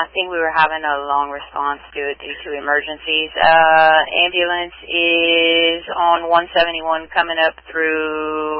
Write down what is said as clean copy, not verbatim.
think we were having a long response due to emergencies. Ambulance is on 171 coming up through